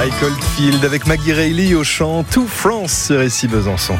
Mike Oldfield avec Maggie Reilly au chant To France sur ici Besançon.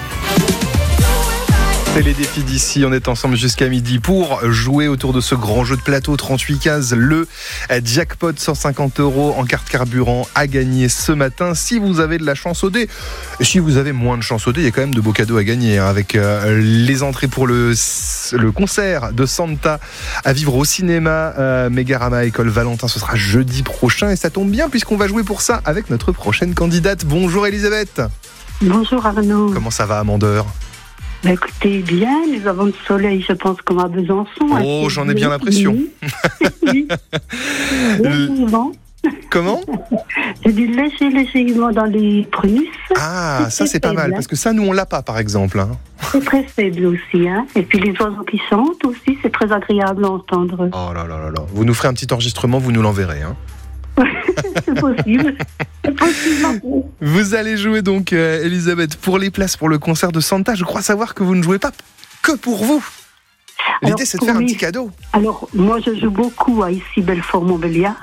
C'est les défis d'ici, on est ensemble jusqu'à midi pour jouer autour de ce grand jeu de plateau 38 cases, le jackpot 150 € en carte carburant à gagner ce matin. Si vous avez de la chance au dé, et si vous avez moins de chance au dé, il y a quand même de beaux cadeaux à gagner avec les entrées pour le concert de Santa à vivre au cinéma Mégarama École Valentin, ce sera jeudi prochain et ça tombe bien puisqu'on va jouer pour ça avec notre prochaine candidate. Bonjour Elisabeth. Bonjour Arnaud. Comment ça va à Mandeur? Écoutez, bien, nous avons le soleil, je pense, comme à Besançon. Oh, j'en ai bien l'impression. Oui. Légèrement. Comment? J'ai du légèrement dans les prunus. Ah, ça c'est pas mal, parce que ça, nous, on l'a pas, par exemple. Hein. C'est très faible aussi. Hein. Et puis les oiseaux qui chantent aussi, c'est très agréable à entendre. Oh là là là là. Vous nous ferez un petit enregistrement, vous nous l'enverrez. Hein. C'est possible. C'est possible. Vous allez jouer donc, Elisabeth, pour les places pour le concert de Santa. Je crois savoir que vous ne jouez pas que pour vous. L'idée, c'est de faire un petit cadeau. Alors, moi, je joue beaucoup à ici Belfort-Montbéliard.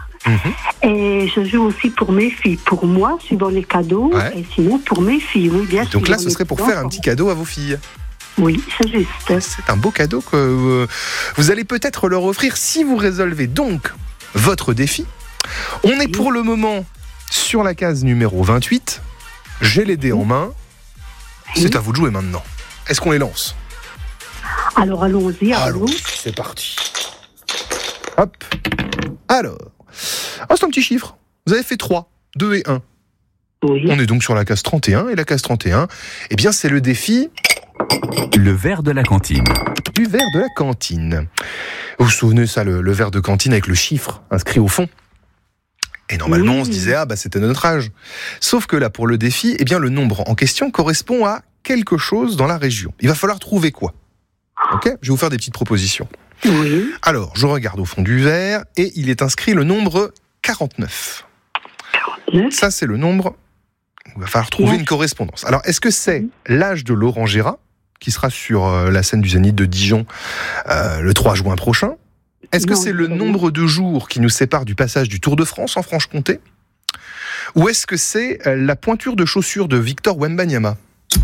Et je joue aussi pour mes filles. Pour moi, je suis dans les cadeaux. Ouais. Et sinon, pour mes filles, oui, bien sûr. Donc là, ce serait pour faire un petit cadeau à vos filles. Oui, c'est juste. C'est un beau cadeau que vous allez peut-être leur offrir si vous résolvez donc votre défi. On est pour le moment sur la case numéro 28. J'ai les dés en main. C'est à vous de jouer maintenant. Est-ce qu'on les lance? Alors allons-y. Allons, c'est parti. Hop. Alors. Oh, c'est un petit chiffre. Vous avez fait 3, 2 et 1. Oui. On est donc sur la case 31. Et la case 31, eh bien, c'est le défi... Le verre de la cantine. Du verre de la cantine. Vous vous souvenez ça, le verre de cantine avec le chiffre inscrit au fond? Et normalement, on se disait, c'était notre âge. Sauf que là, pour le défi, eh bien, le nombre en question correspond à quelque chose dans la région. Il va falloir trouver quoi? Ok? Je vais vous faire des petites propositions. Oui. Alors, je regarde au fond du verre et il est inscrit le nombre 49. 49. Ça, c'est le nombre. Il va falloir trouver une correspondance. Alors, est-ce que c'est l'âge de Laurent Gérard, qui sera sur la scène du Zénith de Dijon le 3 juin prochain? Est-ce que c'est le nombre de jours qui nous sépare du passage du Tour de France en Franche-Comté? Ou est-ce que c'est la pointure de chaussure de Victor Wembanyama?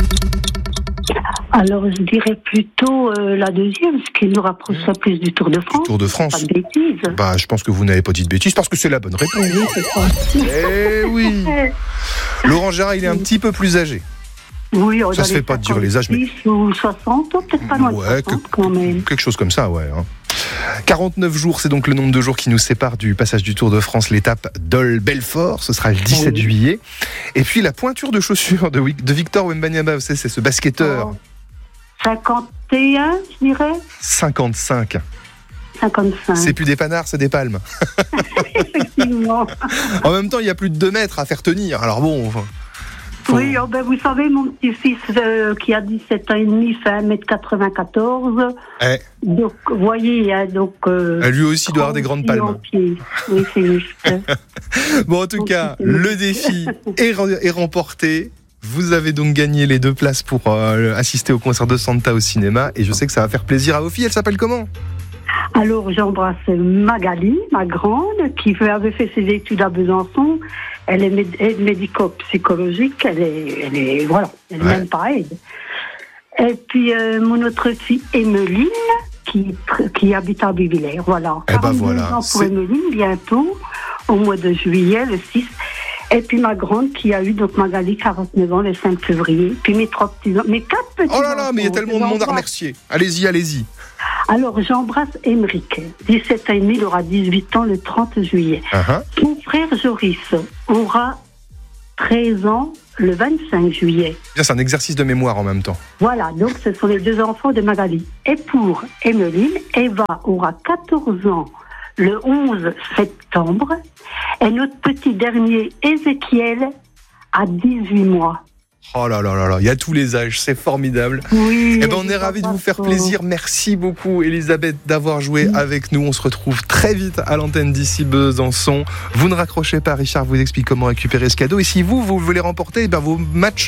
Alors, je dirais plutôt la deuxième, ce qui nous rapprocherait plus du Tour de France. Du Tour de France. Pas de bêtises. Je pense que vous n'avez pas dit de bêtises, parce que c'est la bonne réponse. Oui, c'est ça. Eh oui. Laurent Gérard, il est un petit peu plus âgé. Oui, ça se fait pas de dire les âges, mais... ou 60, peut-être pas loin de 60 quand même. Quelque chose comme ça, ouais. 49 jours, c'est donc le nombre de jours qui nous sépare du passage du Tour de France, l'étape Dole-Belfort, ce sera le 17 juillet. Et puis la pointure de chaussure de Victor Wembanyama, vous savez, c'est ce basketteur. 51, je dirais. 55. 55. C'est plus des panards, c'est des palmes. Effectivement. En même temps, il y a plus de 2 mètres à faire tenir, alors bon... Oui, vous savez, mon petit-fils qui a 17 ans et demi fait 1m94. Donc, vous voyez, lui aussi doit avoir des grandes palmes. Oui, c'est juste. Bon, en tout cas, le défi est remporté. Vous avez donc gagné les 2 places pour assister au concert de Santa au cinéma. Et je sais que ça va faire plaisir à vos filles. Elle s'appelle comment? Alors, j'embrasse Magali, ma grande, qui avait fait ses études à Besançon. Elle est médico-psychologique, elle est même pas aide. Et puis, mon autre fille, Emeline, qui habite à Bivillers, voilà. Voilà. Ans pour Emeline, bientôt, au mois de juillet, le 6. Et puis ma grande qui a eu, donc Magali, 49 ans, le 5 février. Puis mes 4 petits Oh là là, mais il y a tellement de monde à remercier. Allez-y. Alors, j'embrasse Émeric, 17 ans et demi, il aura 18 ans le 30 juillet. Mon frère Joris aura 13 ans le 25 juillet. Bien, c'est un exercice de mémoire en même temps. Voilà, donc ce sont les 2 enfants de Magali. Et pour Emeline, Eva aura 14 ans le 11 septembre. Et notre petit dernier, Ézéchiel, a 18 mois. Oh là là là là, il y a tous les âges, c'est formidable. Oui. On est ravis de vous faire plaisir. Merci beaucoup, Elisabeth, d'avoir joué avec nous. On se retrouve très vite à l'antenne d'ici Besançon. Vous ne raccrochez pas, Richard vous explique comment récupérer ce cadeau. Et si vous voulez remporter vos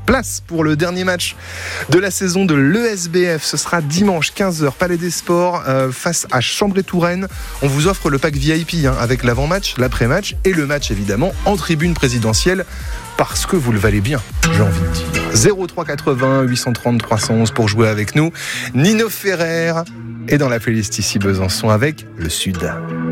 Place pour le dernier match de la saison de l'ESBF. Ce sera dimanche 15h, Palais des Sports, face à Chambray-Touraine. On vous offre le pack VIP avec l'avant-match, l'après-match et le match évidemment en tribune présidentielle parce que vous le valez bien, j'ai envie de dire. 03 80 830 311 pour jouer avec nous. Nino Ferrer est dans la playlist ici Besançon avec le Sud.